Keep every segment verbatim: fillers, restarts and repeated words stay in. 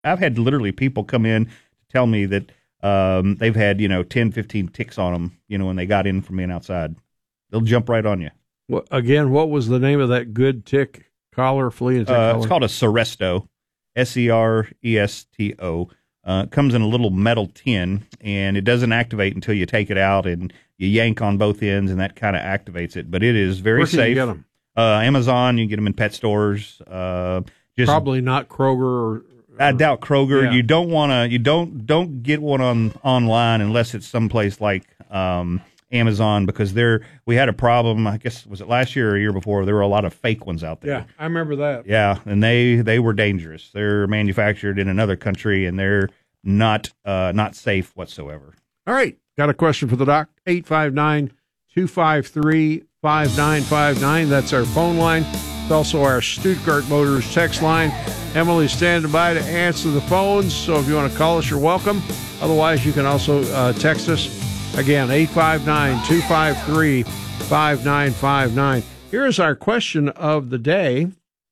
I've had literally people come in to tell me that um, they've had, you know, ten, fifteen ticks on them, you know, when they got in from being outside. They'll jump right on you. Well, again, what was the name of that good tick collar, flea and tick uh, collar? It's called a Seresto, S E R E S T O. Uh, it comes in a little metal tin, and it doesn't activate until you take it out, and you yank on both ends, and that kind of activates it. But it is very Where can safe. you get them? Uh, Amazon, you can get them in pet stores. Uh, just Probably not Kroger or... or I doubt Kroger. Yeah. You don't want to. You don't don't get one on online unless it's someplace like um, Amazon, because there we had a problem. I guess was it last year or a year before? There were a lot of fake ones out there. Yeah, I remember that. Yeah, and they they were dangerous. They're manufactured in another country, and they're not uh, not safe whatsoever. All right, got a question for the doc. eight five nine, two five three, five nine five nine. That's our phone line. It's also our Stuttgart Motors text line. Emily's standing by to answer the phones, so if you want to call us, you're welcome. Otherwise, you can also uh, text us. Again, eight five nine, two five three, five nine five nine. Here's our question of the day,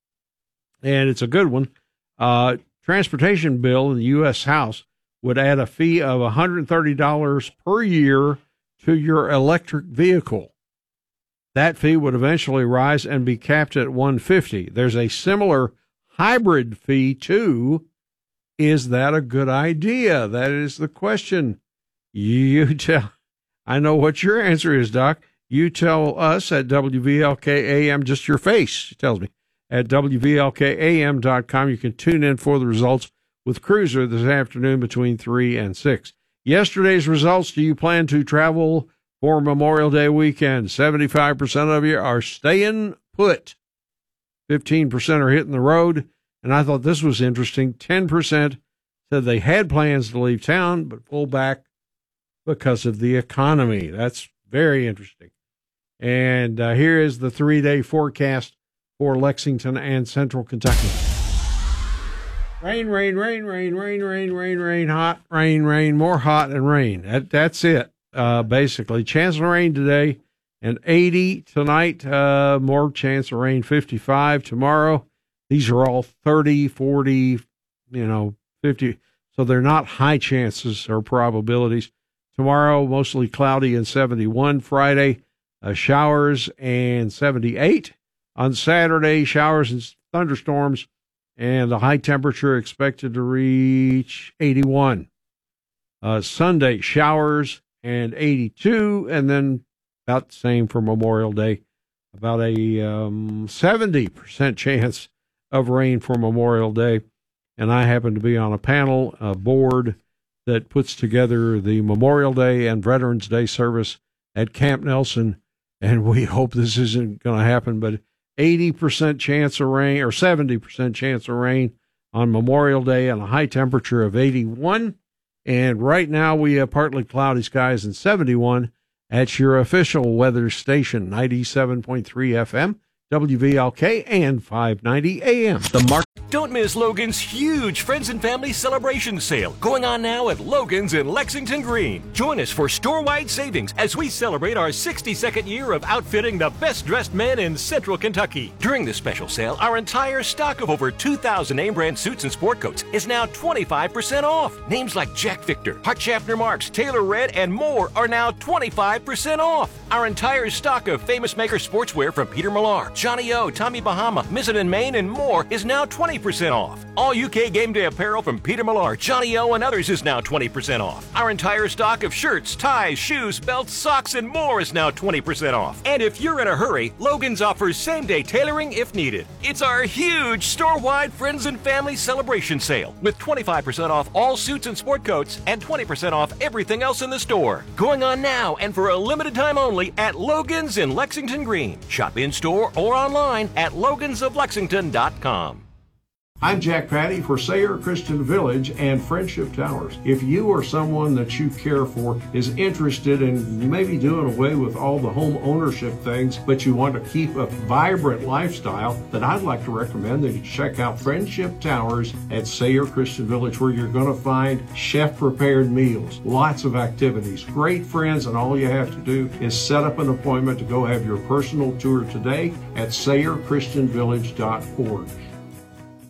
and it's a good one. Uh, transportation bill in the U S House would add a fee of one hundred thirty dollars per year to your electric vehicle. That fee would eventually rise and be capped at one hundred fifty dollars. There's a similar hybrid fee, too. Is that a good idea? That is the question. You tell. I know what your answer is, Doc. You tell us at W V L K A M, just your face tells me, at W V L K A M dot com. You can tune in for the results with Cruiser this afternoon between three and six. Yesterday's results, do you plan to travel for Memorial Day weekend? seventy-five percent of you are staying put. fifteen percent are hitting the road. And I thought this was interesting. ten percent said they had plans to leave town, but pulled back because of the economy. That's very interesting. And uh, here is the three-day forecast for Lexington and Central Kentucky. Rain, rain, rain, rain, rain, rain, rain, rain, hot, rain, rain, more hot and rain. That, that's it, uh, basically. Chance of rain today, and eighty tonight. Uh, more chance of rain, fifty-five tomorrow. These are all thirty, forty, you know, fifty. So they're not high chances or probabilities. Tomorrow, mostly cloudy and seventy-one. Friday, uh, showers and seventy-eight. On Saturday, showers and thunderstorms, and the high temperature expected to reach eighty-one. Uh, Sunday, showers and eighty-two, and then about the same for Memorial Day. About a um, seventy percent chance of rain for Memorial Day. And I happen to be on a panel, a board that puts together the Memorial Day and Veterans Day service at Camp Nelson. And we hope this isn't going to happen, but eighty percent chance of rain or seventy percent chance of rain on Memorial Day and a high temperature of eighty-one. And right now we have partly cloudy skies and seventy-one at your official weather station, ninety-seven point three F M. W V L K and five ninety A M. The Mark. Don't miss Logan's huge Friends and Family Celebration Sale going on now at Logan's in Lexington Green. Join us for store-wide savings as we celebrate our sixty-second year of outfitting the best-dressed men in Central Kentucky. During this special sale, our entire stock of over two thousand name-brand suits and sport coats is now twenty-five percent off. Names like Jack Victor, Hart Schaffner Marks, Taylor Red, and more are now twenty-five percent off. Our entire stock of Famous Maker sportswear from Peter Millar, Johnny O, Tommy Bahama, Mizzen and Maine, and more is now twenty percent off. All U K Game Day apparel from Peter Millar, Johnny O, and others is now twenty percent off. Our entire stock of shirts, ties, shoes, belts, socks, and more is now twenty percent off. And if you're in a hurry, Logan's offers same-day tailoring if needed. It's our huge store-wide Friends and Family Celebration Sale with twenty-five percent off all suits and sport coats and twenty percent off everything else in the store. Going on now and for a limited time only at Logan's in Lexington Green. Shop in-store or online at logans of lexington dot com. I'm Jack Patty for Sayre Christian Village and Friendship Towers. If you or someone that you care for is interested in maybe doing away with all the home ownership things, but you want to keep a vibrant lifestyle, then I'd like to recommend that you check out Friendship Towers at Sayre Christian Village, where you're going to find chef-prepared meals, lots of activities, great friends, and all you have to do is set up an appointment to go have your personal tour today at sayre christian village dot org.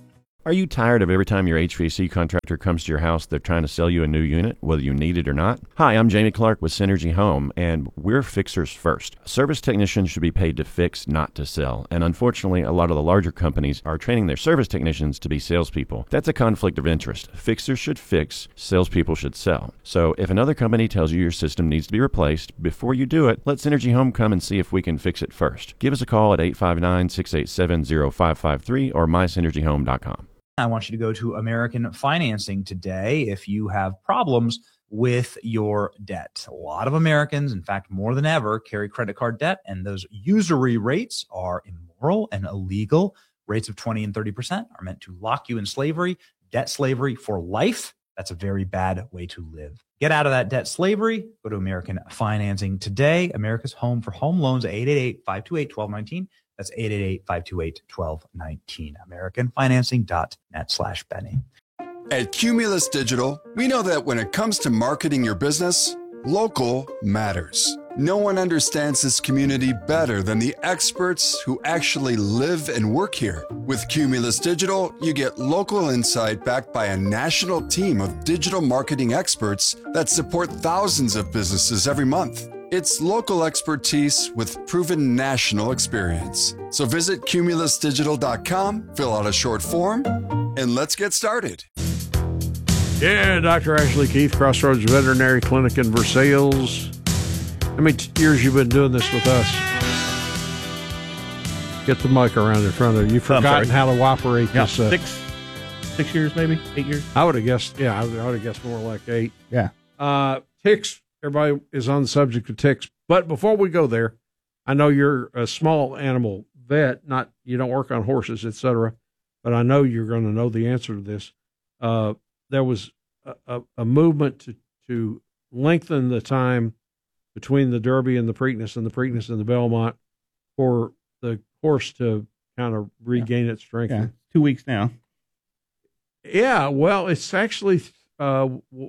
Are you tired of every time your H V A C contractor comes to your house, they're trying to sell you a new unit, whether you need it or not? Hi, I'm Jamie Clark with Synergy Home, and we're fixers first. Service technicians should be paid to fix, not to sell. And unfortunately, a lot of the larger companies are training their service technicians to be salespeople. That's a conflict of interest. Fixers should fix, salespeople should sell. So if another company tells you your system needs to be replaced, before you do it, let Synergy Home come and see if we can fix it first. Give us a call at eight five nine, six eight seven, zero five five three or my synergy home dot com. I want you to go to American Financing today if you have problems with your debt. A lot of Americans, in fact, more than ever, carry credit card debt, and those usury rates are immoral and illegal. Rates of twenty and thirty percent are meant to lock you in slavery, debt slavery for life. That's a very bad way to live. Get out of that debt slavery. Go to American Financing today. America's home for home loans, eight eight eight, five two eight, one two one nine. That's eight eight eight, five two eight, one two one nine. American Financing dot net slash Benny. At Cumulus Digital, we know that when it comes to marketing your business, local matters. No one understands this community better than the experts who actually live and work here. With Cumulus Digital, you get local insight backed by a national team of digital marketing experts that support thousands of businesses every month. It's local expertise with proven national experience. So visit cumulus digital dot com, fill out a short form, and let's get started. Yeah, Doctor Ashley Keith, Crossroads Veterinary Clinic in Versailles. How many years you been doing this with us? Get the mic around in front of you. You've forgotten how to operate yeah, this. Uh, six, six years, maybe eight years. I would have guessed. Yeah, I would have guessed more like eight. Yeah. Uh, ticks. Everybody is on the subject of ticks. But before we go there, I know you're a small animal vet. Not you don't work on horses, et cetera. But I know you're going to know the answer to this. Uh, there was a, a, a movement to to lengthen the time between the Derby and the Preakness and the Preakness and the Belmont for the horse to kind of regain yeah. its strength. Yeah. Two weeks now. Yeah, well, it's actually uh,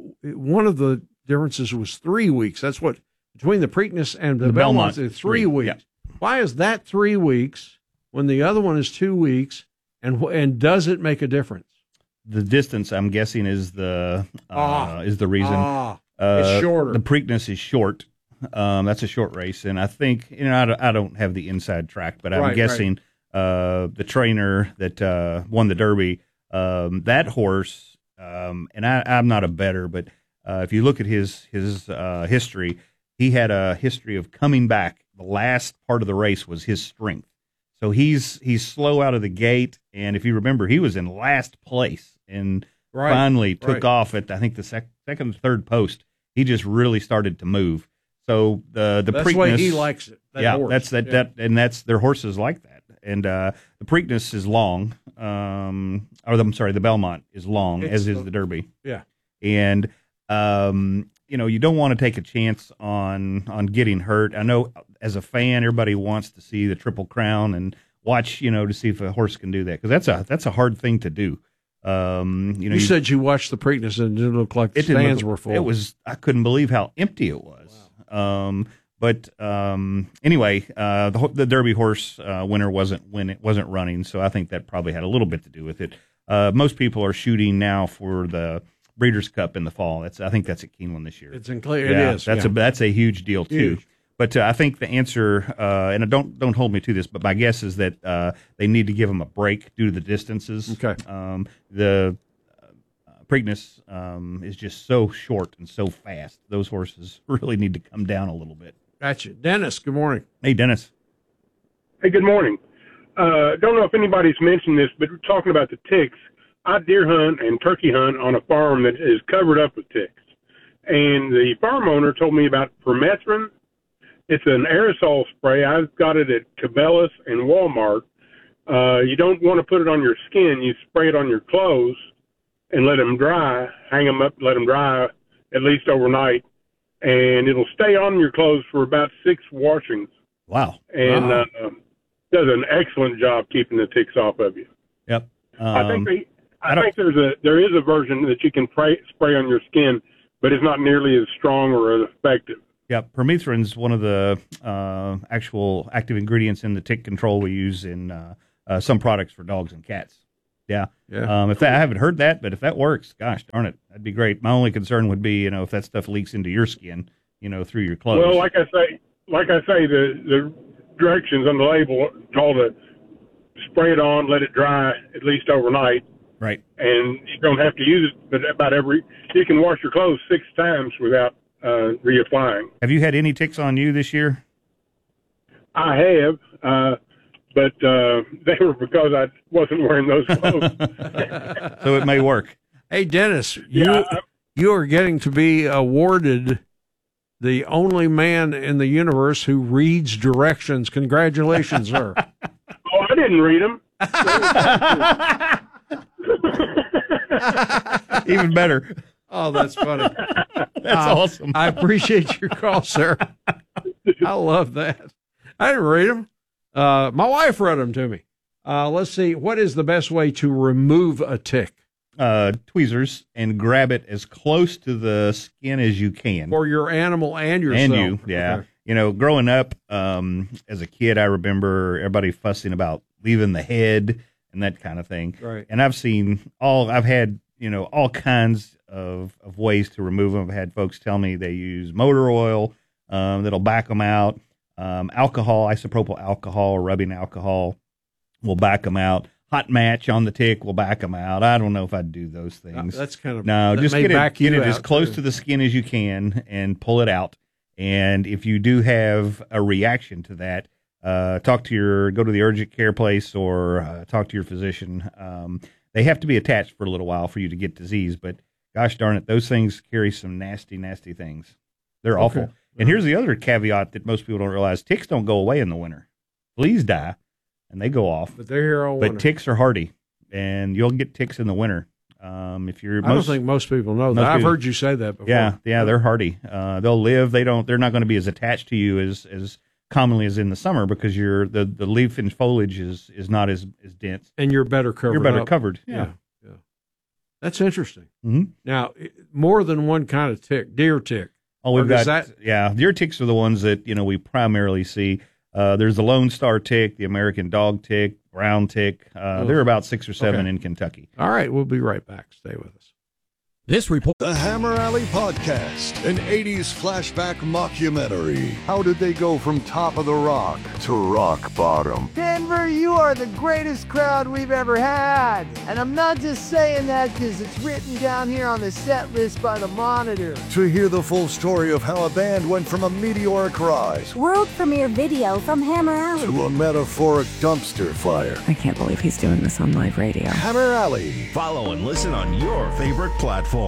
one of the differences was three weeks. That's what between the Preakness and the, the Belmont, Belmont three, three weeks. Yeah. Why is that three weeks when the other one is two weeks? And and does it make a difference? The distance, I'm guessing, is the uh, ah, is the reason. Ah, uh, it's shorter. The Preakness is short. Um, that's a short race, and I think you know I don't, I don't have the inside track, but I'm right, guessing right. Uh, the trainer that uh, won the Derby, um, that horse, um, and I, I'm not a bettor, but uh, if you look at his his uh, history, he had a history of coming back. The last part of the race was his strength. So he's he's slow out of the gate, and if you remember, he was in last place and right, finally took right. off at I think the sec- second or third post. He just really started to move. So the the that's Preakness, the way he likes it. That yeah, horse. that's that yeah. that and that's their horses like that. And uh, the Preakness is long, um, or the, I'm sorry, the Belmont is long, it's as is the, the Derby. Yeah, and um, you know you don't want to take a chance on on getting hurt. I know as a fan, everybody wants to see the Triple Crown and watch, you know, to see if a horse can do that because that's a that's a hard thing to do. Um, you know, you, you said you watched the Preakness and it didn't look like the it didn't stands look, were full. It was I couldn't believe how empty it was. Wow. Um, but um, anyway, uh, the the Derby horse uh, winner wasn't when it wasn't running, so I think that probably had a little bit to do with it. Uh, most people are shooting now for the Breeders' Cup in the fall. That's I think that's at Keeneland this year. It's in clear. Yeah, it is. That's yeah. a that's a huge deal too. Huge. But uh, I think the answer, uh, and don't don't hold me to this, but my guess is that uh, they need to give them a break due to the distances. Okay. Um, the uh, Preakness um, is just so short and so fast. Those horses really need to come down a little bit. Gotcha. Dennis, good morning. Hey, Dennis. Hey, good morning. Uh, don't know if anybody's mentioned this, but we're talking about the ticks. I deer hunt and turkey hunt on a farm that is covered up with ticks. And the farm owner told me about permethrin. It's an aerosol spray. I've got it at Cabela's and Walmart. Uh, you don't want to put it on your skin. You spray it on your clothes and let them dry, hang them up, let them dry at least overnight, and it'll stay on your clothes for about six washings. Wow. And wow. Uh, does an excellent job keeping the ticks off of you. Yep. Um, I think they, I, I think there's a there is a version that you can pray, spray on your skin, but it's not nearly as strong or as effective. Yeah, permethrin's one of the uh, actual active ingredients in the tick control we use in uh, uh, some products for dogs and cats. Yeah. Yeah. Um, if that, I haven't heard that, but if that works, gosh darn it, that'd be great. My only concern would be, you know, if that stuff leaks into your skin, you know, through your clothes. Well, like I say, like I say, the the directions on the label call to spray it on, let it dry at least overnight, right. and you don't have to use it. But about every, you can wash your clothes six times without uh, reapplying. Have you had any ticks on you this year? I have, uh, but uh, they were because I wasn't wearing those clothes. So it may work. Hey, Dennis, you Yeah, I- you are getting to be awarded the only man in the universe who reads directions. Congratulations, sir. Oh, I didn't read them. Even better. Oh, that's funny. That's Uh, awesome. I appreciate your call, sir. I love that. I didn't read them. Uh, my wife read them to me. Uh, let's see. What is the best way to remove a tick? Uh, tweezers and grab it as close to the skin as you can. For your animal and yourself. And you, yeah. Okay. You know, growing up um, as a kid, I remember everybody fussing about leaving the head and that kind of thing. Right. And I've seen all, I've had, you know, all kinds of, of ways to remove them. I've had folks tell me they use motor oil um, that'll back them out. Um, alcohol, isopropyl alcohol, rubbing alcohol will back them out. Hot match on the tick will back them out. I don't know if I'd do those things. Uh, that's kind of no. that Just may get it, back get you it as out, close too. to the skin as you can and pull it out. And if you do have a reaction to that, uh, talk to your go to the urgent care place or uh, talk to your physician. Um, they have to be attached for a little while for you to get disease, but gosh darn it, those things carry some nasty, nasty things. They're Okay. awful. And here's the other caveat that most people don't realize: ticks don't go away in the winter. Fleas die, and they go off. But they're here all But winter. ticks are hardy, and you'll get ticks in the winter. Um, if you're, I most, don't think most people know that. most I've people- heard you say that before. yeah, yeah, they're hardy. Uh, they'll live. They don't. They're not going to be as attached to you as as commonly as in the summer because you're the, the leaf and foliage is is not as as dense. And you're better covered. You're better up. covered. Yeah. Yeah. yeah. That's interesting. Mm-hmm. Now, i- more than one kind of tick, deer tick. Oh, we've Or got does that- yeah. Deer ticks are the ones that you know we primarily see. Uh, there's the Lone Star tick, the American dog tick, brown tick. Uh, Oh. there are about six or seven Okay. in Kentucky. All right, we'll be right back. Stay with us. This report. The Hammer Alley Podcast, an eighties flashback mockumentary. How did they go from top of the rock to rock bottom? Denver, you are the greatest crowd we've ever had. And I'm not just saying that because it's written down here on the set list by the Monitor. To hear the full story of how a band went from a meteoric rise World premiere video from Hammer Alley. to a metaphoric dumpster fire. I can't believe he's doing this on live radio. Hammer Alley. Follow and listen on your favorite platform.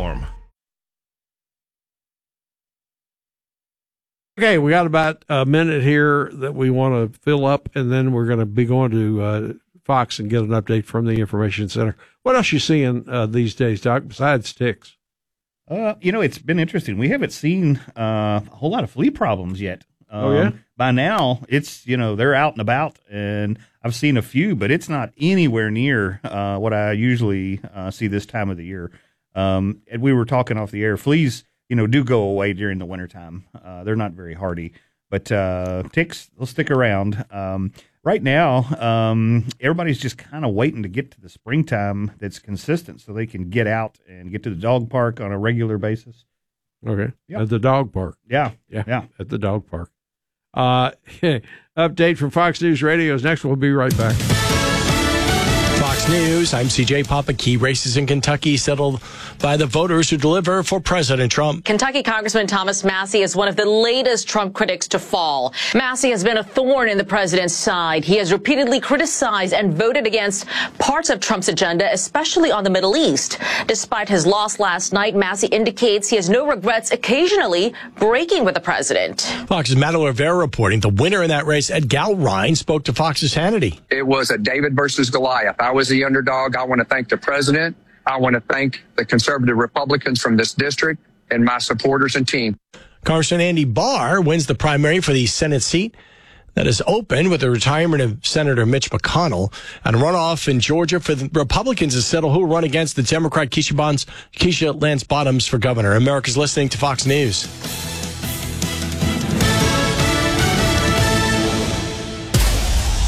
Okay, we got about a minute here that we want to fill up, and then we're going to be going to uh, Fox and get an update from the Information Center. What else you seeing uh, these days, Doc, besides ticks? Uh, you know, it's been interesting. We haven't seen uh, a whole lot of flea problems yet. Um, Oh, yeah? By now, it's, you know, they're out and about, and I've seen a few, but it's not anywhere near uh, what I usually uh, see this time of the year. Um, and we were talking off the air. Fleas, you know, do go away during the wintertime. Uh, they're not very hardy, but uh, ticks, they'll stick around. Um, right now, um, everybody's just kind of waiting to get to the springtime that's consistent so they can get out and get to the dog park on a regular basis. Okay, Yep. at the dog park. Yeah, Yeah, yeah. at the dog park. Uh, update from Fox News Radio is next. We'll be right back. Fox News, I'm C J Papa. Key races in Kentucky settled by the voters who deliver for President Trump. Kentucky Congressman Thomas Massie is one of the latest Trump critics to fall. Massie has been a thorn in the president's side. He has repeatedly criticized and voted against parts of Trump's agenda, especially on the Middle East. Despite his loss last night, Massie indicates he has no regrets occasionally breaking with the president. Fox's Matt Rivera reporting the winner in that race, Ed Galrine, spoke to Fox's Hannity. It was a David versus Goliath. I was the underdog. I want to thank the president. I want to thank the conservative Republicans from this district and my supporters and team. Congressman Andy Barr wins the primary for the Senate seat that is open with the retirement of Senator Mitch McConnell, and a runoff in Georgia for the Republicans to settle who will run against the Democrat Keisha, Bonds, Keisha Lance Bottoms for governor. America's listening to Fox News. To get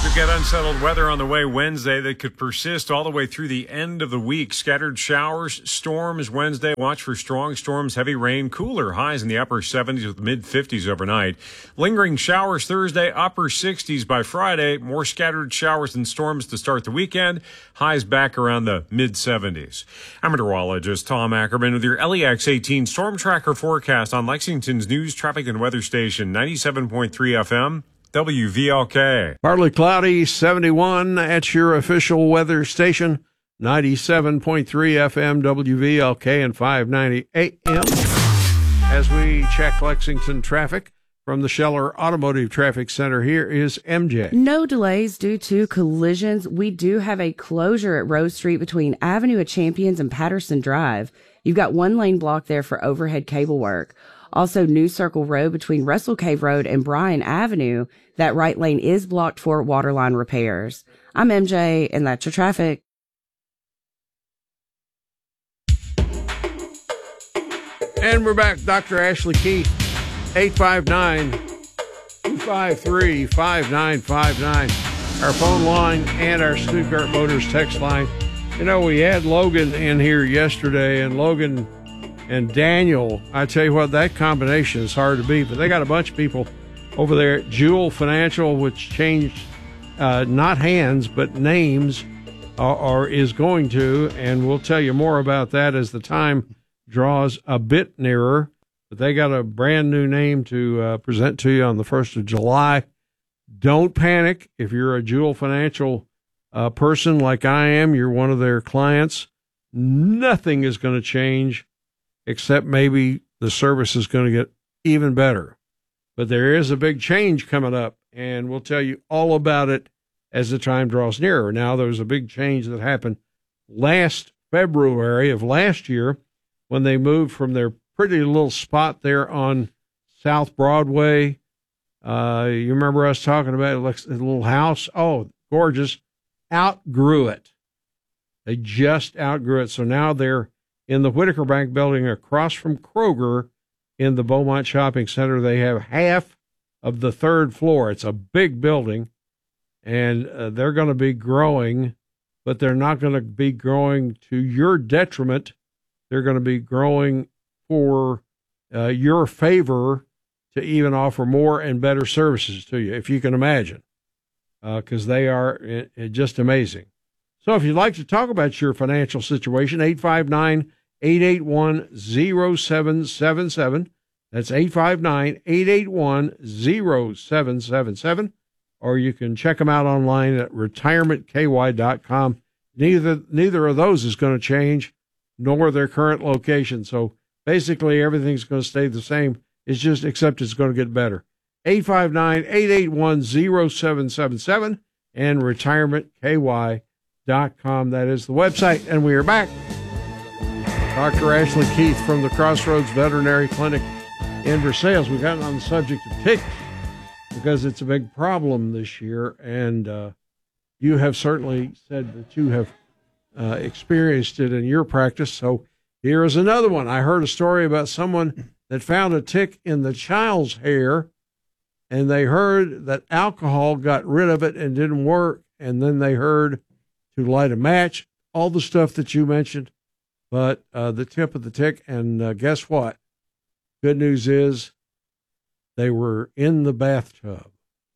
unsettled weather on the way Wednesday that could persist all the way through the end of the week. Scattered showers, storms Wednesday. Watch for strong storms, heavy rain, cooler highs in the upper seventies with mid fifties overnight. Lingering showers Thursday, upper sixties by Friday. More scattered showers and storms to start the weekend. Highs back around the mid seventies. I'm meteorologist Tom Ackerman with your L E X eighteen Storm Tracker forecast on Lexington's news, traffic, and weather station, ninety-seven point three F M. W V L K. Partly cloudy, seventy-one at your official weather station, ninety-seven point three F M, W V L K, and five ninety A M. As we check Lexington traffic from the Scheller Automotive Traffic Center, here is M J. No delays due to collisions. We do have a closure at Rose Street between Avenue of Champions and Patterson Drive. You've got one lane block there for overhead cable work. Also, New Circle Road between Russell Cave Road and Bryan Avenue. That right lane is blocked for waterline repairs. I'm M J, and that's your traffic. And we're back. Doctor Ashley Keith, eight five nine, two five three, five nine five nine. Our phone line and our Stuttgart Motors text line. You know, we had Logan in here yesterday, and Logan and Daniel, I tell you what, that combination is hard to beat. But they got a bunch of people over there at Jewel Financial, which changed uh, not hands but names, or, or is going to, and we'll tell you more about that as the time draws a bit nearer. But they got a brand new name to uh, present to you on the first of July. Don't panic if you're a Jewel Financial uh, person like I am. You're one of their clients. Nothing is going to change, except maybe the service is going to get even better. But there is a big change coming up, and we'll tell you all about it as the time draws nearer. Now, there was a big change that happened last February of last year when they moved from their pretty little spot there on South Broadway. Uh, you remember us talking about it, a little house? Oh, gorgeous. Outgrew it. They just outgrew it. So now they're in the Whitaker Bank building across from Kroger in the Beaumont Shopping Center. They have half of the third floor. It's a big building, and uh, they're going to be growing, but they're not going to be growing to your detriment. They're going to be growing for uh, your favor to even offer more and better services to you, if you can imagine, because uh, they are it, it just amazing. So if you'd like to talk about your financial situation, eight five nine, eight eight one, zero seven seven seven. That's eight five nine, eight eight one, zero seven seven seven. Or you can check them out online at retirement k y dot com. Neither, neither of those is going to change, nor their current location. So basically everything's going to stay the same. It's just, except it's going to get better. eight five nine, eight eight one, zero seven seven seven and retirement k y dot com. That is the website. And we are back. Doctor Ashley Keith from the Crossroads Veterinary Clinic in Versailles. We got on the subject of ticks because it's a big problem this year, and uh, you have certainly said that you have uh, experienced it in your practice. So here is another one. I heard a story about someone that found a tick in the child's hair, and they heard that alcohol got rid of it and didn't work, and then they heard to light a match, all the stuff that you mentioned, but uh, the tip of the tick, and uh, guess what? Good news is they were in the bathtub.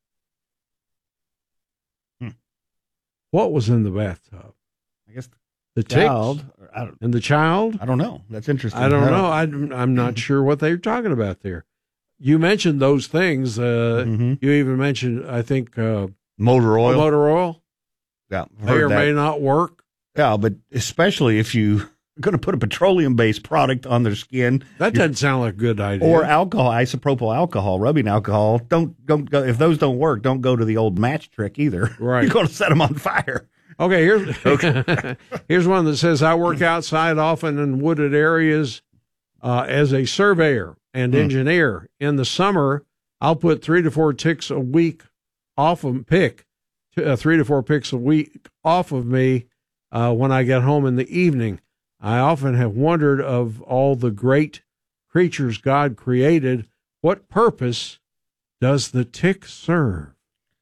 Hmm. What was in the bathtub? I guess the, the child, ticks or I don't, and the child? I don't know. That's interesting. I don't I know. I'm, I'm not sure what they were talking about there. You mentioned those things. Uh, mm-hmm. You even mentioned, I think, uh, motor oil. Motor oil. Yeah, may or that. may not work. Yeah, but especially if you're going to put a petroleum-based product on their skin. That doesn't sound like a good idea. Or alcohol, isopropyl alcohol, rubbing alcohol. Don't, don't go, if those don't work, don't go to the old match trick either. Right. You're going to set them on fire. Okay, here's, okay. Here's one that says, I work outside often in wooded areas uh, as a surveyor and mm. engineer. In the summer, I'll put three to four ticks a week off of pick. Uh, three to four picks a week off of me uh, when I get home in the evening. I often have wondered, of all the great creatures God created, what purpose does the tick serve?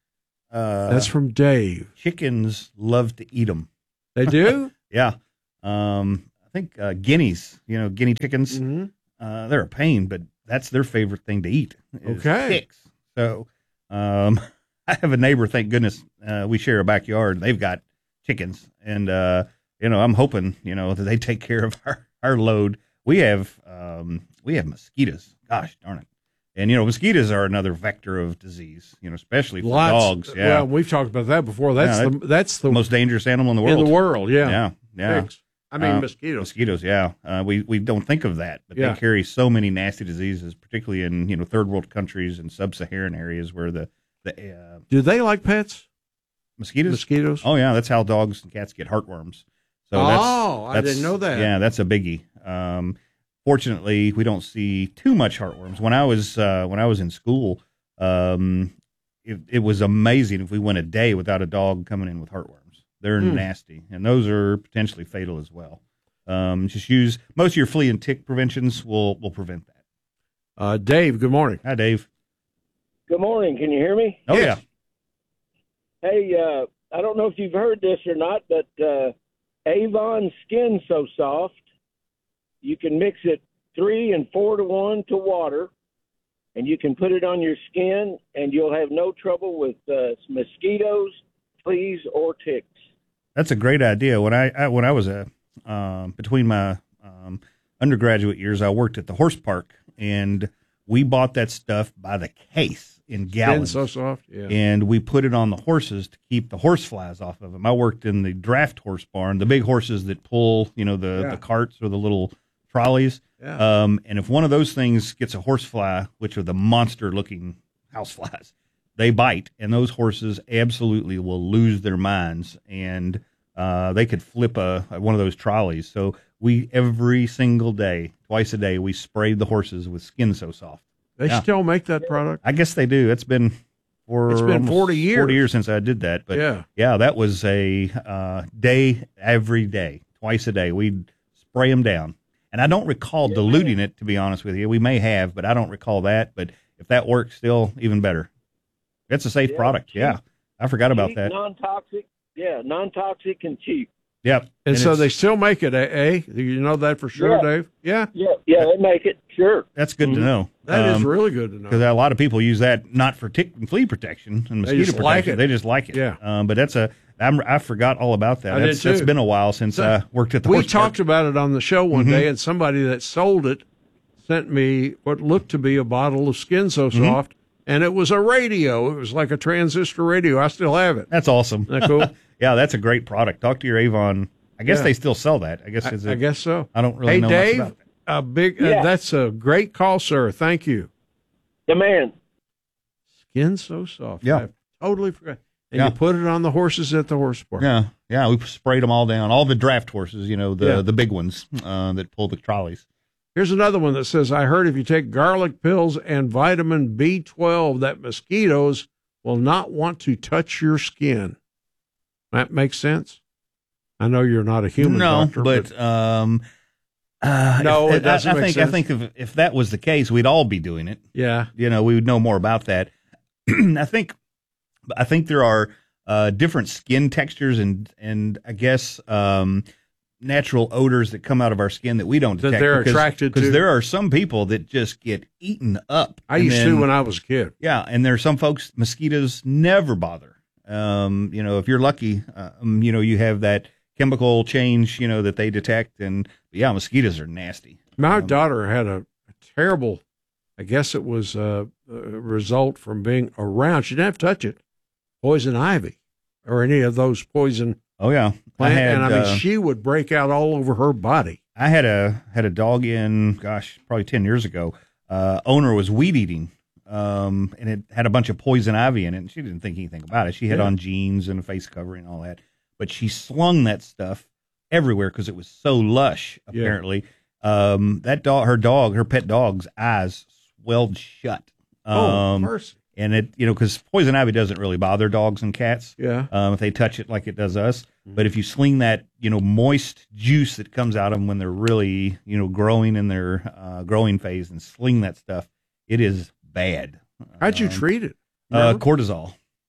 Uh, That's from Dave. Chickens love to eat them. They do? Yeah. Um, I think uh, guineas, you know, guinea chickens, Mm-hmm. uh, they're a pain, but that's their favorite thing to eat. Is Okay. Ticks. So um, I have a neighbor, thank goodness, uh, we share a backyard. They've got chickens. And, uh, you know, I'm hoping, you know, that they take care of our, our load. We have um, we have mosquitoes. Gosh darn it. And, you know, mosquitoes are another vector of disease, you know, especially for Lots. dogs. Yeah. Well, we've talked about that before. That's Yeah, the that's the most dangerous animal in the world. in the world. Yeah. Yeah. Yeah. Ticks. I mean Uh, mosquitoes. Mosquitoes, yeah. Uh, we we don't think of that, but Yeah. they carry so many nasty diseases, particularly in you know third world countries and sub-Saharan areas where the the uh, Do they like pets? mosquitoes. Mosquitoes. Oh yeah, that's how dogs and cats get heartworms. So that's, Oh, I that's- didn't know that. Yeah, that's a biggie. Um, fortunately, we don't see too much heartworms. When I was uh, when I was in school, um, it, it was amazing if we went a day without a dog coming in with heartworms. They're Hmm. nasty, and those are potentially fatal as well. Um, just use most of your flea and tick preventions will will prevent that. Uh, Dave, good morning. Hi, Dave. Good morning. Can you hear me? Oh yeah. Hey, uh, I don't know if you've heard this or not, but uh, Avon Skin So Soft, you can mix it three and four to one to water, and you can put it on your skin, and you'll have no trouble with uh, mosquitoes, fleas, or ticks. That's a great idea. When I, I when I was a um, between my um, undergraduate years, I worked at the horse park, and we bought that stuff by the case in gallons. Skin So Soft. Yeah. And we put it on the horses to keep the horse flies off of them. I worked in the draft horse barn, the big horses that pull, you know, the, Yeah. the carts or the little trolleys. Yeah. Um, and if one of those things gets a horse fly, which are the monster looking house flies, they bite, and those horses absolutely will lose their minds, and uh, they could flip a, a one of those trolleys. So we every single day, twice a day, we sprayed the horses with Skin So Soft. They Yeah. still make that product? I guess they do. It's been for It's been almost forty years. Forty years since I did that. But Yeah. yeah, that was a uh, day every day, twice a day. We'd spray them down, and I don't recall diluting it. To be honest with you, we may have, but I don't recall that. But if that works, still even better. It's a safe Yeah, product. cheap. Yeah, I forgot about Cheap, that. Non-toxic. Yeah, non-toxic and cheap. Yep. And, so it's- they still make it, eh? eh? Do you know that for sure, Yeah. Dave? Yeah. Yeah, yeah, they make it. Sure. That's good to know. That is Um, really good to know. Because a lot of people use that not for tick and flea protection and They mosquito just like protection. it. They just like it. Yeah. Um, but that's a I'm, I forgot all about that. I did That's, that's too. been a while since So, I worked at the we horse park. talked about it on the show one Mhm. day, and somebody that sold it sent me what looked to be a bottle of Skin So Mhm. Soft, and it was a radio. It was like a transistor radio. I still have it. That's awesome. Isn't that cool? Yeah, that's a great product. Talk to your Avon. I guess Yeah. they still sell that. I guess I, is I it, guess so. I don't really hey, know Dave, much about it. a big. Yeah. Uh, that's a great call, sir. Thank you. The man. Skin So Soft. Yeah. I totally forgot. And Yeah. you put it on the horses at the horse park. Yeah, yeah. We sprayed them all down. All the draft horses, you know, the Yeah. the big ones uh, that pull the trolleys. Here's another one that says, I heard if you take garlic pills and vitamin B twelve, that mosquitoes will not want to touch your skin. That makes sense? I know you're not a human no, doctor, but, um, uh, No, if- it doesn't I, I make think sense. I think if if that was the case, we'd all be doing it. yeah. You know, we would know more about that. I think, I think there are uh, different skin textures and and I guess um, natural odors that come out of our skin that we don't That detect. they're because, attracted to. Because there are some people that just get eaten up. I And used then- to when I was a kid. Yeah, and there are some folks mosquitoes never bother. Um, you know, if you're lucky, um, you know, you have that chemical change, you know, that they detect, and yeah, mosquitoes are nasty. My daughter had a, a terrible, I guess it was a, a result from being around. She didn't have to touch it. Poison ivy or any of those poison Oh yeah, plant. I had, and I mean, uh, she would break out all over her body. I had a had a dog in, gosh, probably ten years ago. Uh, owner was weed eating, um, and it had a bunch of poison ivy in it. And she didn't think anything about it. She had Yeah. on jeans and a face covering and all that, but she slung that stuff everywhere because it was so lush. Yeah. Apparently, um, that dog, her dog, her pet dog's eyes swelled shut. Oh, Um, mercy. and it, you know, because poison ivy doesn't really bother dogs and cats. Yeah. Um, if they touch it like it does us. But if you sling that, you know, moist juice that comes out of them when they're really, you know, growing in their uh, growing phase and sling that stuff, it is bad. How'd you Um, treat it? Uh, Remember? cortisol.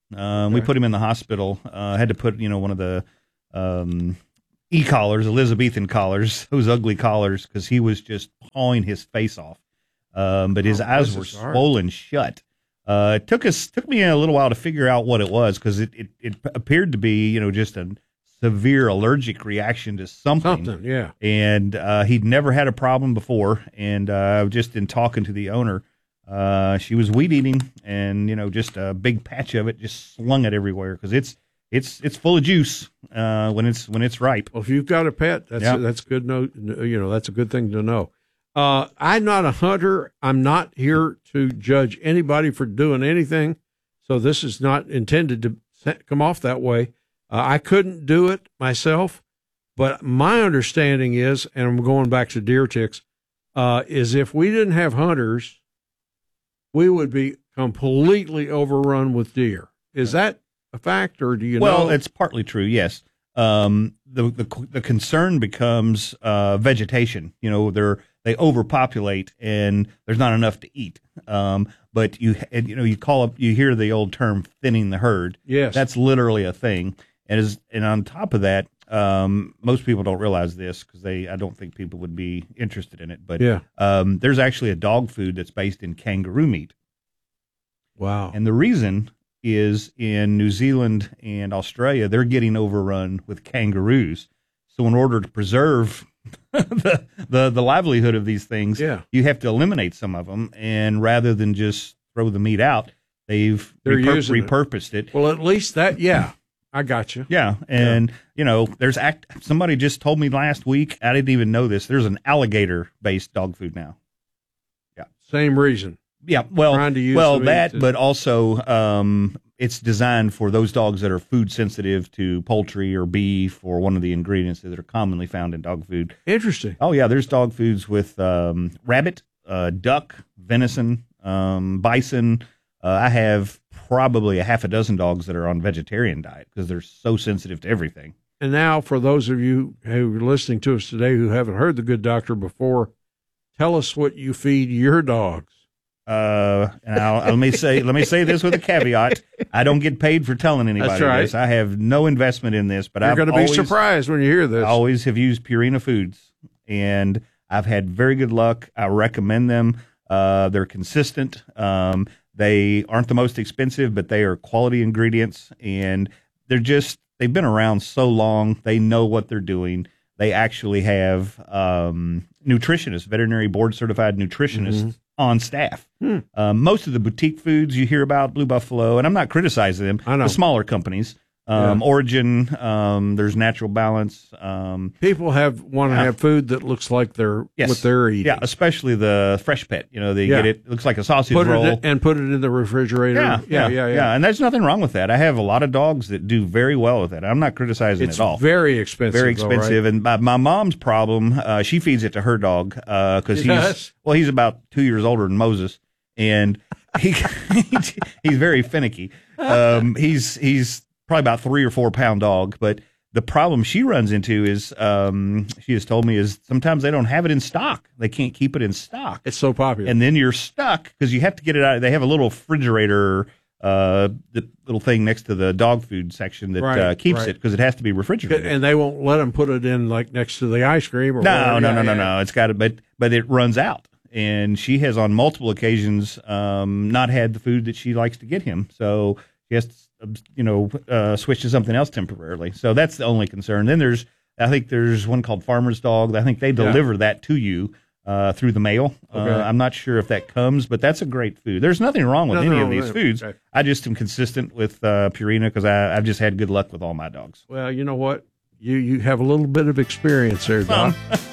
Um, We put him in the hospital. Uh, had to put, you know, one of the um, e-collars, Elizabethan collars, those ugly collars, because he was just pawing his face off. Um, but his Oh, eyes this were is hard. swollen shut. Uh, it took us took me a little while to figure out what it was, because it, it, it appeared to be, you know, just a severe allergic reaction to something. Something, yeah. And uh, he'd never had a problem before. And uh, just in talking to the owner, uh, she was weed eating, and you know, just a big patch of it, just slung it everywhere, because it's it's it's full of juice uh, when it's when it's ripe. Well, if you've got a pet, that's Yeah. that's good. No, you know, that's a good thing to know. Uh, I'm not a hunter. I'm not here to judge anybody for doing anything. So this is not intended to se- come off that way. Uh, I couldn't do it myself, but my understanding is, and I'm going back to deer ticks, uh, is if we didn't have hunters, we would be completely overrun with deer. Is that a fact, or do you well, know? it's partly true, yes. Um, the, the the concern becomes uh, vegetation. You know, they're they overpopulate, and there's not enough to eat. Um, but you and, you know you call up you hear the old term thinning the herd. Yes, that's literally a thing. And as and on top of that, um, most people don't realize this, because they I don't think people would be interested in it. But Yeah. um, there's actually a dog food that's based in kangaroo meat. Wow. And the reason is in New Zealand and Australia, they're getting overrun with kangaroos. So in order to preserve the, the the livelihood of these things, Yeah. you have to eliminate some of them. And rather than just throw the meat out, they've They're repur- using it. repurposed it. Well, at least that, yeah, I got you. Yeah, and you know, there's act. Somebody just told me last week. I didn't even know this. There's an alligator-based dog food now. Yeah, same reason. Yeah, well, Trying to use well, the meat that, to- but also um, it's designed for those dogs that are food sensitive to poultry or beef or one of the ingredients that are commonly found in dog food. Interesting. Oh yeah, there's dog foods with um, rabbit, uh, duck, venison, um, bison. Uh, I have probably a half a dozen dogs that are on vegetarian diet because they're so sensitive to everything. And now, for those of you who are listening to us today who haven't heard the Good Doctor before, tell us what you feed your dogs. Uh, and I'll, let me say, let me say this with a caveat: I don't get paid for telling anybody That's right. this. I have no investment in this, but You're I've going to be always- surprised when you hear this. I always have used Purina Foods, and I've had very good luck. I recommend them. Uh, they're consistent. Um, they aren't the most expensive, but they are quality ingredients, and they're just, they've been around so long. They know what they're doing. They actually have um, nutritionists, veterinary board certified nutritionists Mhm. on staff. Hmm. Um, most of the boutique foods you hear about, Blue Buffalo, and I'm not criticizing them, I know. the smaller companies, um, Yeah. Origin, um, there's Natural Balance. Um, People have want to Yeah. have food that looks like they're yes. what they're eating. Yeah, especially the Fresh Pet. You know, they Yeah. get it, it looks like a sausage Put roll. it in, and put it in the refrigerator. yeah, yeah, yeah, yeah. And there's nothing wrong with that. I have a lot of dogs that do very well with it. I'm not criticizing It's at all. very expensive. Very though, expensive. right? And my, my mom's problem, uh, she feeds it to her dog because She he's does? well, he's about two years older than Moses, and he he's very finicky. Um, he's he's probably about three or four pound dog, but the problem she runs into is um, she has told me is sometimes they don't have it in stock. They can't keep it in stock. It's so popular, and then you're stuck because you have to get it out. They have a little refrigerator, uh, the little thing next to the dog food section that Right, uh, keeps right. it because it has to be refrigerated. and they won't let them put it in like next to the ice cream or No, whatever. no, Yeah, no, no, yeah. no. It's got to, but but it runs out, and she has on multiple occasions um, not had the food that she likes to get him, so she has to, you know, uh, switch to something else temporarily. So that's the only concern. Then there's, I think there's one called Farmer's Dog. I think they deliver that to you uh, through the mail. Okay. Uh, I'm not sure if that comes, but that's a great food. There's nothing wrong with Nothing any wrong of with these it. foods. Okay. I just am consistent with uh, Purina because I've just had good luck with all my dogs. Well, you know what? You you have a little bit of experience there, Doc.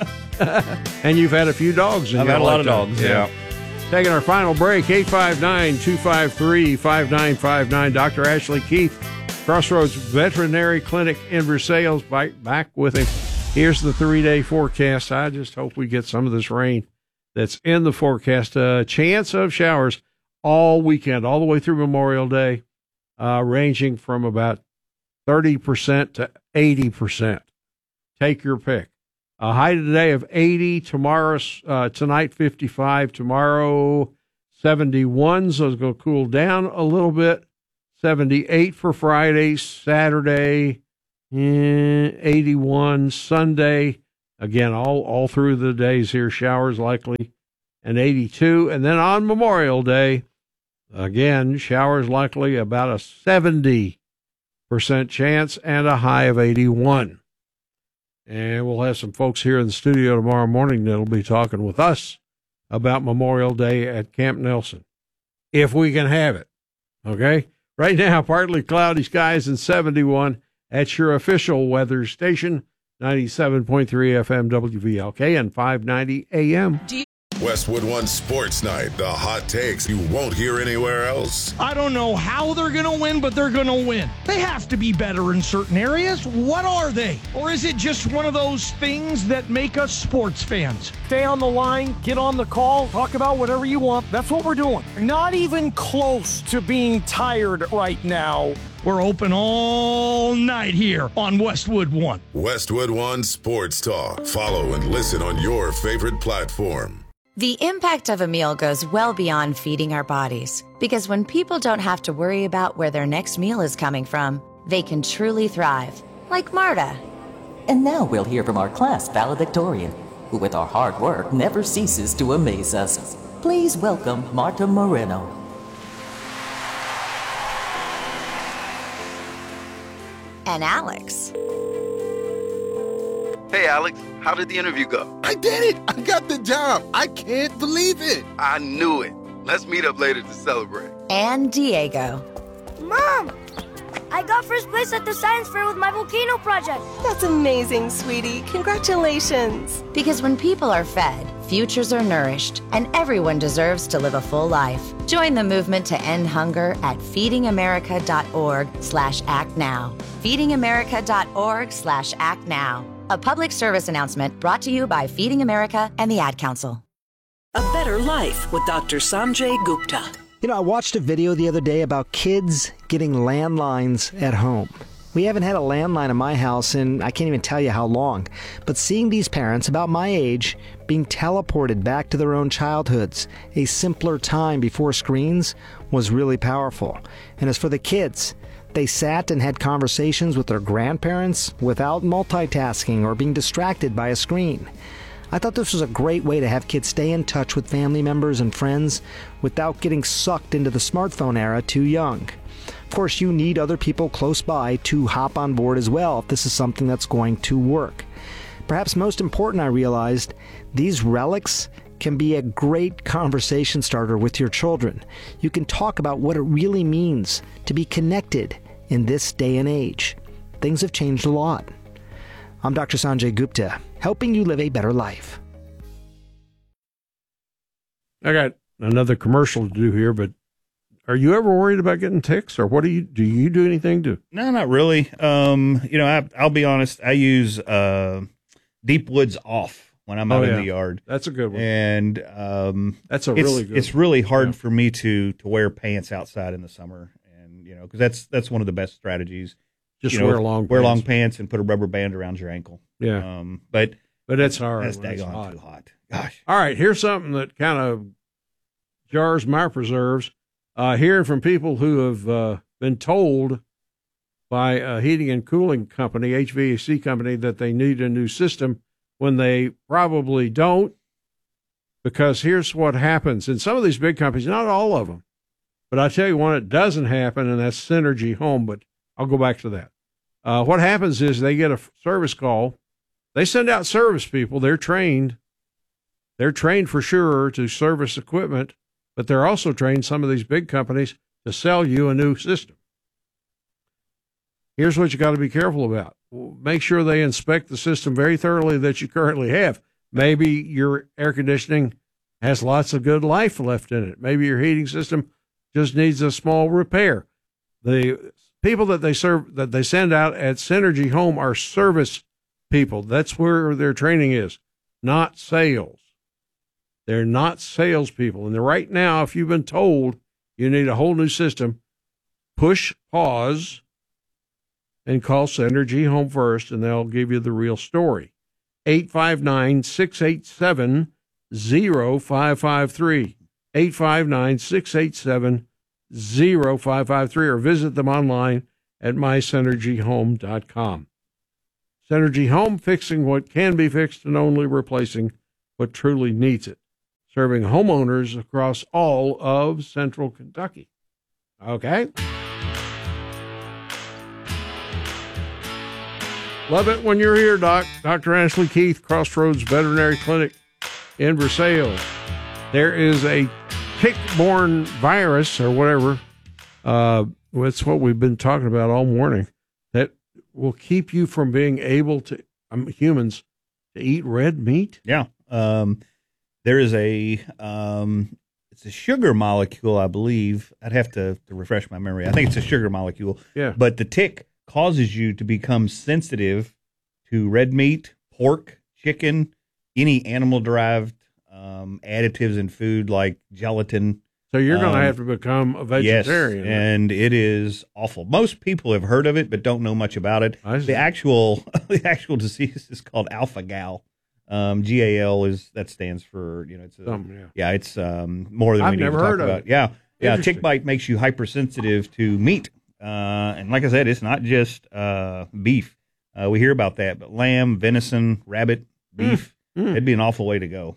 And you've had a few dogs in I've your had a lot of lifetime. dogs, yeah. Taking our final break, eight five nine, two five three, five nine five nine. Doctor Ashley Keith, Crossroads Veterinary Clinic in Versailles, back, back with him. Here's the three-day forecast. I just hope we get some of this rain that's in the forecast. A chance of showers all weekend, all the way through Memorial Day, uh, ranging from about thirty percent to eighty percent. Take your pick. A high today of eighty, tomorrow, uh, tonight fifty-five, tomorrow seventy-one, so it's going to cool down a little bit. seventy-eight for Friday, Saturday, eh, eighty-one, Sunday, again, all, all through the days here, showers likely, and eighty-two. And then on Memorial Day, again, showers likely, about a seventy percent chance, and a high of eighty-one. And we'll have some folks here in the studio tomorrow morning that'll be talking with us about Memorial Day at Camp Nelson, if we can have it. Okay? Right now, partly cloudy skies and seventy-one at your official weather station, ninety-seven point three F M W V L K and five ninety A M. Westwood One Sports Night, the hot takes you won't hear anywhere else. I don't know how they're going to win, but they're going to win. They have to be better in certain areas. What are they? Or is it just one of those things that make us sports fans? Stay on the line, get on the call, talk about whatever you want. That's what we're doing. Not even close to being tired right now. We're open all night here on Westwood One. Westwood One Sports Talk. Follow and listen on your favorite platform. The impact of a meal goes well beyond feeding our bodies, because when people don't have to worry about where their next meal is coming from, they can truly thrive, like Marta. And now we'll hear from our class valedictorian, who with our hard work never ceases to amaze us. Please welcome Marta Moreno. And Alex. Hey, Alex, how did the interview go? I did it! I got the job! I can't believe it! I knew it. Let's meet up later to celebrate. And Diego. Mom! I got first place at the science fair with my volcano project. That's amazing, sweetie. Congratulations. Because when people are fed, futures are nourished, and everyone deserves to live a full life. Join the movement to end hunger at feedingamerica.org slash act now. feedingamerica.org slash act now. A public service announcement brought to you by Feeding America and the Ad Council. A Better Life with Doctor Sanjay Gupta. You know, I watched a video the other day about kids getting landlines at home. We haven't had a landline in my house in I can't even tell you how long. But seeing these parents about my age being teleported back to their own childhoods, a simpler time before screens, was really powerful. And as for the kids, they sat and had conversations with their grandparents without multitasking or being distracted by a screen. I thought this was a great way to have kids stay in touch with family members and friends without getting sucked into the smartphone era too young. Of course, you need other people close by to hop on board as well if this is something that's going to work. Perhaps most important, I realized, these relics can be a great conversation starter with your children. You can talk about what it really means to be connected in this day and age. Things have changed a lot. I'm Doctor Sanjay Gupta, helping you live a better life. I got another commercial to do here, but are you ever worried about getting ticks, or what do you do? You do anything to? No, not really. Um, you know, I, I'll be honest. I use uh, Deep Woods Off when I'm out Oh, in yeah. the yard. That's a good one. And um, That's a it's, really good It's one. really hard Yeah. for me to to wear pants outside in the summer, and you know, because that's that's one of the best strategies. Just You know, wear long wear long pants. pants and put a rubber band around your ankle. Yeah. Um, but But it's hard. That's when it's daggone hot. too hot. Gosh. All right, here's something that kind of jars my preserves. Uh, hearing from people who have uh, been told by a heating and cooling company, H V A C company, that they need a new system when they probably don't. Because here's what happens. In some of these big companies, not all of them, but I tell you one, it doesn't happen, and that's Synergy Home, but I'll go back to that. Uh, what happens is they get a service call. They send out service people. They're trained. They're trained for sure to service equipment, but they're also trained, some of these big companies, to sell you a new system. Here's what you got to be careful about. Make sure they inspect the system very thoroughly that you currently have. Maybe your air conditioning has lots of good life left in it. Maybe your heating system just needs a small repair. The people that they serve, that they send out at Synergy Home are service people. That's where their training is, not sales. They're not salespeople. And right now, if you've been told you need a whole new system, push pause and call Synergy Home first, and they'll give you the real story. eight five nine, six eight seven, zero five five three. eight five nine, six eight seven, zero five five three or visit them online at my synergy home dot com. Synergy Home, fixing what can be fixed and only replacing what truly needs it. Serving homeowners across all of Central Kentucky. Okay? Love it when you're here, Doc. Doctor Ashley Keith, Crossroads Veterinary Clinic in Versailles. There is a tick-borne virus or whatever. Uh, it's what we've been talking about all morning. That will keep you from being able to, um, humans, to eat red meat. Yeah. Um, there is a, um, it's a sugar molecule, I believe. I'd have to, to refresh my memory. I think it's a sugar molecule. Yeah. But the tick causes you to become sensitive to red meat, pork, chicken, any animal-derived um, additives in food like gelatin. So you're going to um, have to become a vegetarian. Yes, and it is awful. Most people have heard of it, but don't know much about it. The actual the actual disease is called alpha-gal. Um, G A L is that stands for, you know, it's a, Something, yeah. yeah, it's um, more than I've we need never to talk heard of about. it. Yeah, yeah. Interesting. Tick bite makes you hypersensitive to meat, uh, and like I said, it's not just uh, beef. Uh, we hear about that, but lamb, venison, rabbit, beef. Mm, mm. It'd be an awful way to go.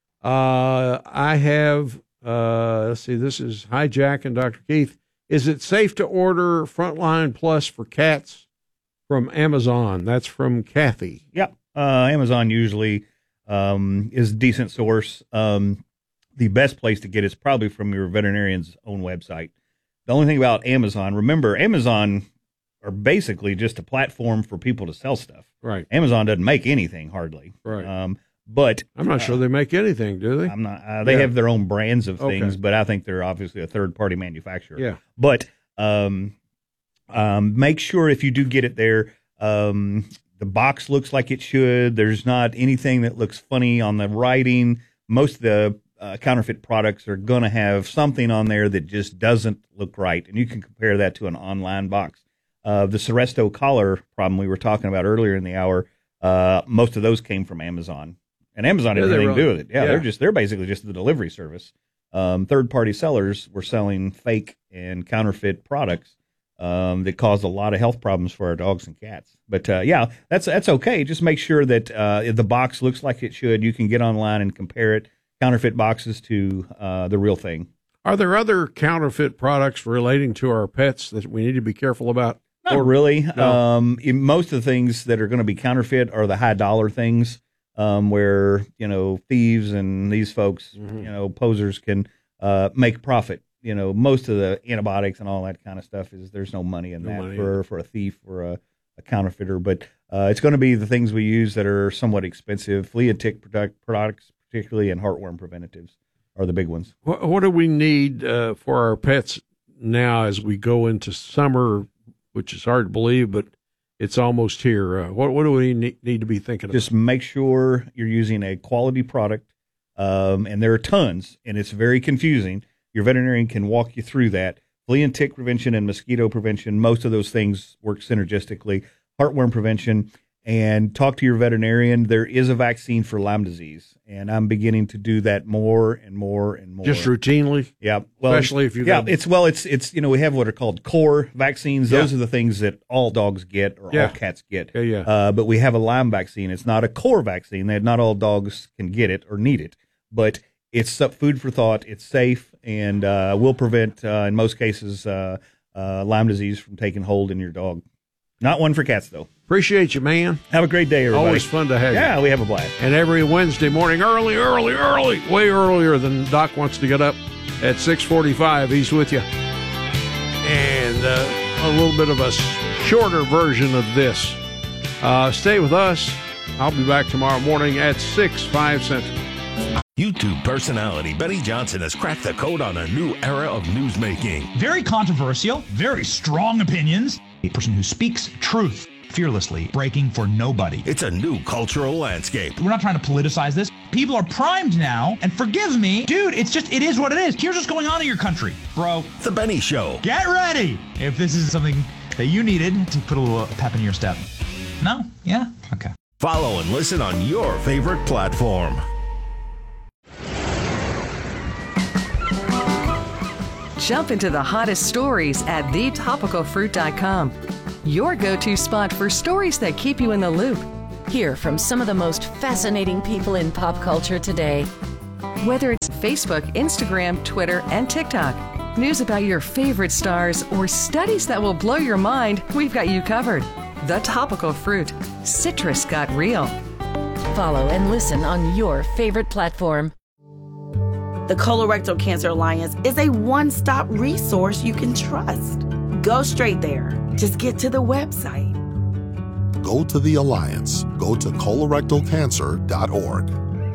Uh, I have, uh, let's see, this is Hi Jack and Doctor Keith. Is it safe to order Frontline Plus for cats from Amazon? That's from Kathy. Yeah, uh, Amazon usually um, is a decent source. Um, the best place to get it is probably from your veterinarian's own website. The only thing about Amazon, remember, Amazon are basically just a platform for people to sell stuff. Right. Amazon doesn't make anything hardly. Right. Um, but I'm not uh, sure they make anything, do they? I'm not. Uh, they Yeah. have their own brands of things, Okay. but I think they're obviously a third party manufacturer. Yeah. But um, um, make sure if you do get it there, um, the box looks like it should. There's not anything that looks funny on the writing. Most of the uh, counterfeit products are going to have something on there that just doesn't look right, and you can compare that to an online box. Uh, the Seresto collar problem we were talking about earlier in the hour, uh, most of those came from Amazon. And Amazon Yeah, had they nothing to do really- with it. Yeah, yeah. they're just they're basically just the delivery service. Um, third party sellers were selling fake and counterfeit products um, that caused a lot of health problems for our dogs and cats. But uh, yeah, that's that's okay. Just make sure that uh, if the box looks like it should. You can get online and compare it, counterfeit boxes to uh, the real thing. Are there other counterfeit products relating to our pets that we need to be careful about? Not Or- really. No. Um, in most of the things that are going to be counterfeit are the high dollar things, um, where you know thieves and these folks, Mm-hmm. you know, posers can uh, make profit. You know, most of the antibiotics and all that kind of stuff is there's no money in No that money in for for a thief or a, a counterfeiter. But uh, it's going to be the things we use that are somewhat expensive. Flea and tick product, products, particularly, and heartworm preventatives are the big ones. What, what do we need uh, for our pets now as we go into summer, which is hard to believe, but it's almost here? Uh, what, what do we need, need to be thinking Just about? make sure you're using a quality product, um, and there are tons, and it's very confusing. Your veterinarian can walk you through that. Flea and tick prevention and mosquito prevention, most of those things work synergistically. Heartworm prevention, and talk to your veterinarian. There is a vaccine for Lyme disease, and I'm beginning to do that more and more and more. Just routinely? Yeah. Well, Especially if you've yeah, got- it's well, it's it's you know we have what are called core vaccines. Those Yeah. are the things that all dogs get or Yeah. all cats get. Yeah, yeah. Uh, but we have a Lyme vaccine. It's not a core vaccine. That not all dogs can get it or need it, but it's some food for thought. It's safe and uh, will prevent, uh, in most cases, uh, uh, Lyme disease from taking hold in your dog. Not one for cats, though. Appreciate you, man. Have a great day, everybody. Always fun to have you. Yeah, we have a blast. And every Wednesday morning, early, early, early, way earlier than Doc wants to get up, at six forty-five, he's with you. And uh, a little bit of a shorter version of this. Uh, stay with us. I'll be back tomorrow morning at six, five Central. YouTube personality Benny Johnson has cracked the code on a new era of newsmaking. Very controversial, very strong opinions. A person who speaks truth fearlessly, breaking for nobody. It's a new cultural landscape. We're not trying to politicize this. People are primed now, and forgive me, dude, it's just, it is what it is. Here's what's going on in your country, bro. The Benny Show. Get ready if this is something that you needed to put a little pep in your step. No? Yeah? Okay. Follow and listen on your favorite platform. Jump into the hottest stories at the topical fruit dot com. Your go-to spot for stories that keep you in the loop. Hear from some of the most fascinating people in pop culture today. Whether it's Facebook, Instagram, Twitter, and TikTok, news about your favorite stars, or studies that will blow your mind, we've got you covered. The Topical Fruit. Citrus got real. Follow and listen on your favorite platform. The Colorectal Cancer Alliance is a one-stop resource you can trust. Go straight there. Just get to the website. Go to the Alliance. Go to colorectal cancer dot org.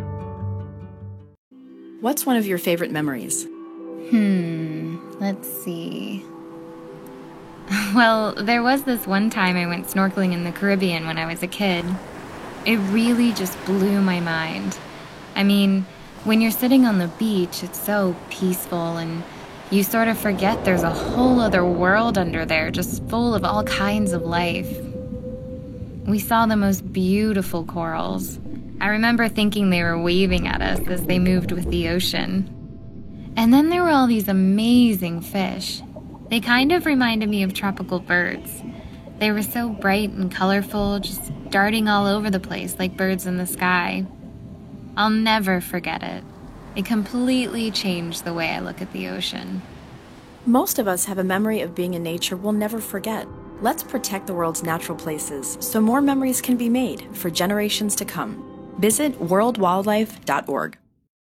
What's one of your favorite memories? Hmm, let's see. Well, there was this one time I went snorkeling in the Caribbean when I was a kid. It really just blew my mind. I mean, when you're sitting on the beach, it's so peaceful and you sort of forget there's a whole other world under there just full of all kinds of life. We saw the most beautiful corals. I remember thinking they were waving at us as they moved with the ocean. And then there were all these amazing fish. They kind of reminded me of tropical birds. They were so bright and colorful, just darting all over the place like birds in the sky. I'll never forget it. It completely changed the way I look at the ocean. Most of us have a memory of being in nature we'll never forget. Let's protect the world's natural places so more memories can be made for generations to come. Visit world wildlife dot org.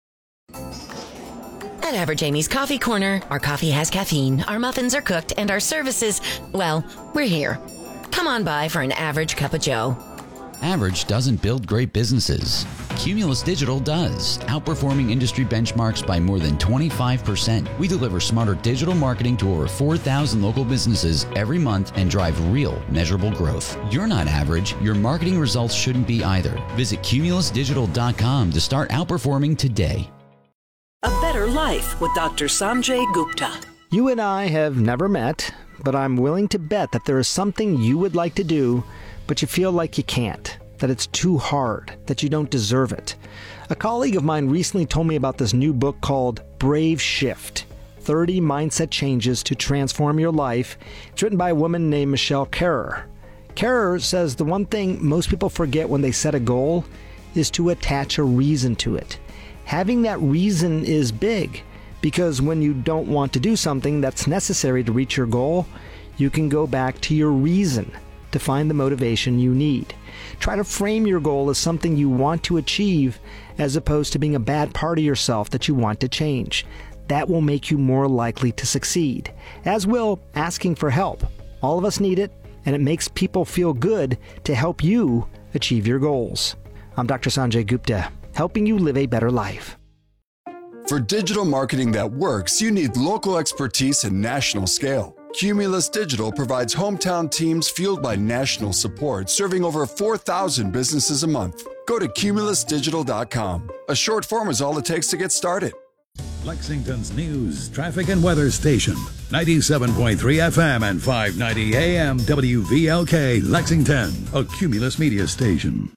At Average Amy's Coffee Corner, our coffee has caffeine, our muffins are cooked, and our services, well, we're here. Come on by for an average cup of joe. Average doesn't build great businesses. Cumulus Digital does, outperforming industry benchmarks by more than twenty-five percent. We deliver smarter digital marketing to over four thousand local businesses every month and drive real, measurable growth. You're not average. Your marketing results shouldn't be either. Visit cumulus digital dot com to start outperforming today. A Better Life with Doctor Sanjay Gupta. You and I have never met, but I'm willing to bet that there is something you would like to do, but you feel like you can't, that it's too hard, that you don't deserve it. A colleague of mine recently told me about this new book called Brave Shift, thirty Mindset Changes to Transform Your Life. It's written by a woman named Michelle Kerrer. Kerrer says the one thing most people forget when they set a goal is to attach a reason to it. Having that reason is big, because when you don't want to do something that's necessary to reach your goal, you can go back to your reason to find the motivation you need. Try to frame your goal as something you want to achieve as opposed to being a bad part of yourself that you want to change. That will make you more likely to succeed, as will asking for help. All of us need it, and it makes people feel good to help you achieve your goals. I'm Doctor Sanjay Gupta, helping you live a better life. For digital marketing that works, you need local expertise and national scale. Cumulus Digital provides hometown teams fueled by national support, serving over four thousand businesses a month. Go to cumulus digital dot com. A short form is all it takes to get started. Lexington's news, traffic, and weather station. ninety-seven point three F M and five ninety A M W V L K, Lexington, a Cumulus media station.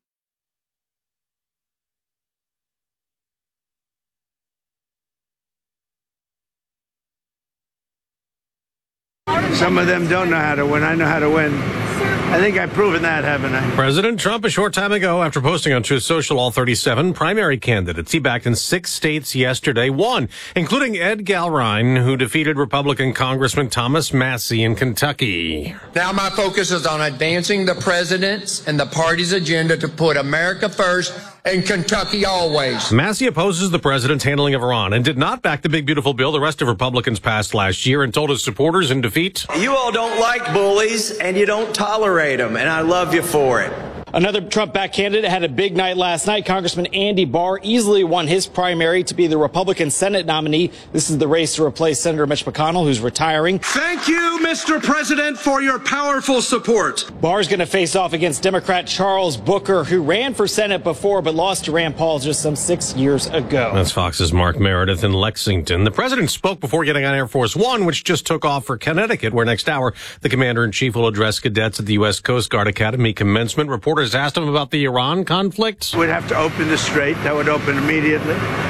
Some of them don't know how to win. I know how to win. I think I've proven that, haven't I? President Trump, a short time ago, after posting on Truth Social all thirty-seven primary candidates he backed in six states yesterday, won, including Ed Galrine, who defeated Republican Congressman Thomas Massie in Kentucky. Now my focus is on advancing the president's and the party's agenda to put America first and Kentucky always. Massie opposes the president's handling of Iran and did not back the big, beautiful bill the rest of Republicans passed last year, and told his supporters in defeat, "You all don't like bullies and you don't tolerate them, and I love you for it." Another Trump-backed candidate had a big night last night. Congressman Andy Barr easily won his primary to be the Republican Senate nominee. This is the race to replace Senator Mitch McConnell, who's retiring. Thank you, Mister President, for your powerful support. Barr's going to face off against Democrat Charles Booker, who ran for Senate before but lost to Rand Paul just some six years ago. That's Fox's Mark Meredith in Lexington. The president spoke before getting on Air Force One, which just took off for Connecticut, where next hour the commander-in-chief will address cadets at the U S Coast Guard Academy commencement. Reporters asked him about the Iran conflict. We'd have to open the strait. That would open immediately.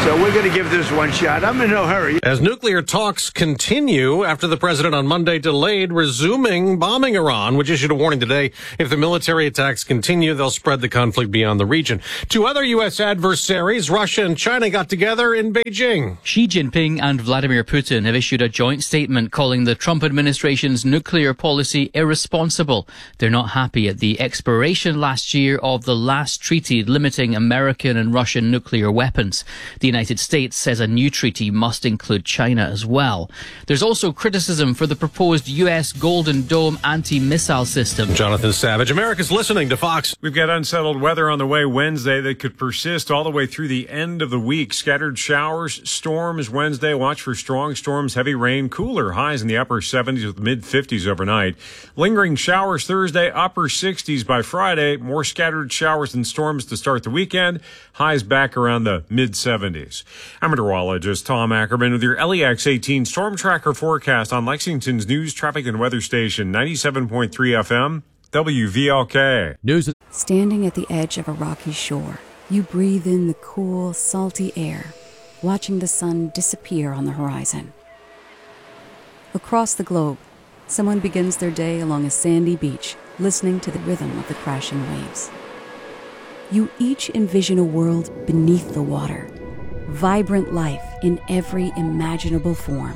So we're going to give this one shot. I'm in no hurry. As nuclear talks continue after the president on Monday delayed resuming bombing Iran, which issued a warning today. If the military attacks continue, they'll spread the conflict beyond the region. Two other U S adversaries, Russia and China, got together in Beijing. Xi Jinping and Vladimir Putin have issued a joint statement calling the Trump administration's nuclear policy irresponsible. They're not happy at the expiration last year of the last treaty limiting American and Russian nuclear weapons. The United States says a new treaty must include China as well. There's also criticism for the proposed U S Golden Dome anti-missile system. Jonathan Savage, America's listening to Fox. We've got unsettled weather on the way Wednesday that could persist all the way through the end of the week. Scattered showers, storms Wednesday. Watch for strong storms, heavy rain, cooler highs in the upper seventies with mid fifties overnight. Lingering showers Thursday, upper sixties by Friday. More scattered showers and storms to start the weekend. Highs back around the mid seventies. I'm meteorologist Tom Ackerman with your L E X eighteen Storm Tracker forecast on Lexington's news, traffic, and weather station, ninety-seven point three F M, W V L K. News. Standing at the edge of a rocky shore, you breathe in the cool, salty air, watching the sun disappear on the horizon. Across the globe, someone begins their day along a sandy beach, listening to the rhythm of the crashing waves. You each envision a world beneath the water, vibrant life in every imaginable form.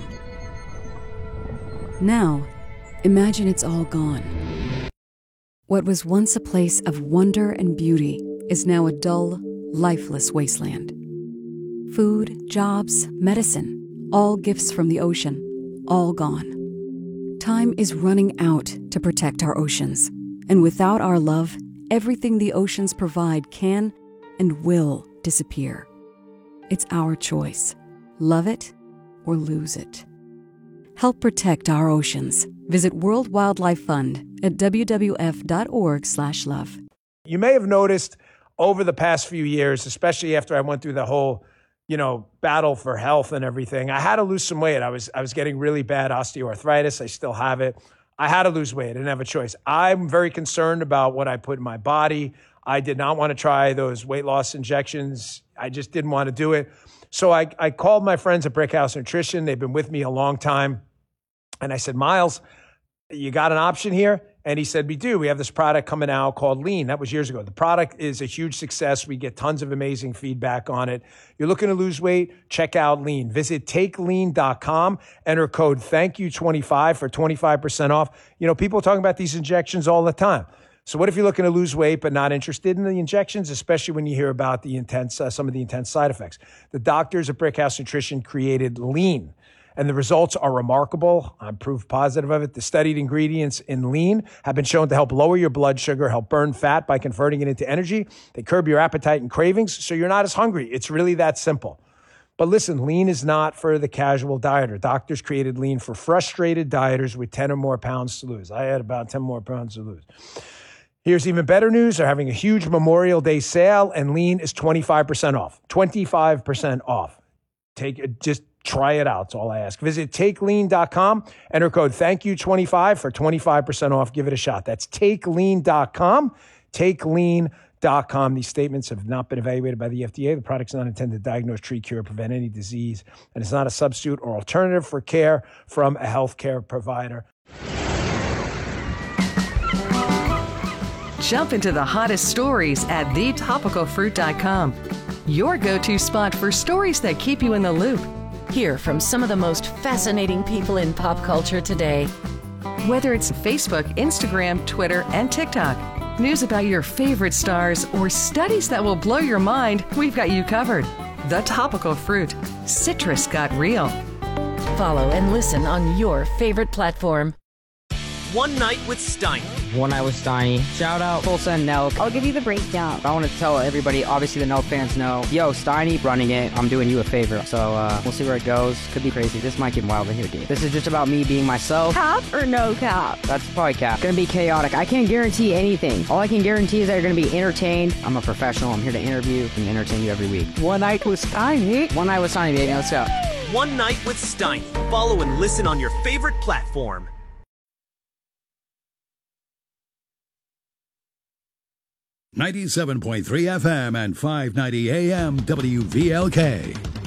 Now, imagine it's all gone. What was once a place of wonder and beauty is now a dull, lifeless wasteland. Food, jobs, medicine, all gifts from the ocean, all gone. Time is running out to protect our oceans, and without our love, everything the oceans provide can and will disappear. It's our choice. Love it or lose it. Help protect our oceans. Visit World Wildlife Fund at w w f dot org slash love. You may have noticed over the past few years, especially after I went through the whole, you know, battle for health and everything, I had to lose some weight. I was I was getting really bad osteoarthritis. I still have it. I had to lose weight. I didn't have a choice. I'm very concerned about what I put in my body. I did not want to try those weight loss injections. I just didn't want to do it. So I, I called my friends at Brickhouse Nutrition. They've been with me a long time. And I said, Miles, you got an option here? And he said, we do. We have this product coming out called Lean. That was years ago. The product is a huge success. We get tons of amazing feedback on it. You're looking to lose weight? Check out Lean. Visit take lean dot com. Enter code thank you twenty-five for twenty-five percent off. You know, people are talking about these injections all the time. So what if you're looking to lose weight but not interested in the injections, especially when you hear about the intense, uh, some of the intense side effects? The doctors at Brickhouse Nutrition created Lean, and the results are remarkable. I'm proof positive of it. The studied ingredients in Lean have been shown to help lower your blood sugar, help burn fat by converting it into energy. They curb your appetite and cravings, so you're not as hungry. It's really that simple. But listen, Lean is not for the casual dieter. Doctors created Lean for frustrated dieters with ten or more pounds to lose. I had about ten more pounds to lose. Here's even better news. They're having a huge Memorial Day sale, and Lean is twenty-five percent off. twenty-five percent off. Take it, just try it out. That's all I ask. Visit take lean dot com. Enter code thank you twenty-five for twenty-five percent off. Give it a shot. That's take lean dot com. take lean dot com. These statements have not been evaluated by the F D A. The product's not intended to diagnose, treat, cure, prevent any disease, and it's not a substitute or alternative for care from a healthcare provider. Jump into the hottest stories at the topical fruit dot com. Your go-to spot for stories that keep you in the loop. Hear from some of the most fascinating people in pop culture today. Whether it's Facebook, Instagram, Twitter, and TikTok, news about your favorite stars, or studies that will blow your mind, we've got you covered. The Topical Fruit. Citrus got real. Follow and listen on your favorite platform. One Night with Steiny. One Night with Steiny. Shout out Full Send Nelk. I'll give you the breakdown. I want to tell everybody, obviously the Nelk fans know, yo, Steiny running it. I'm doing you a favor. So uh, we'll see where it goes. Could be crazy. This might get wild in here, dude. This is just about me being myself. Cap or no cap? That's probably cap. Gonna be chaotic. I can't guarantee anything. All I can guarantee is that you're gonna be entertained. I'm a professional. I'm here to interview and entertain you every week. One Night with Steiny. One Night with Steiny, baby. Let's go. One Night with Steiny. Follow and listen on your favorite platform. ninety-seven point three F M and five ninety A M W V L K.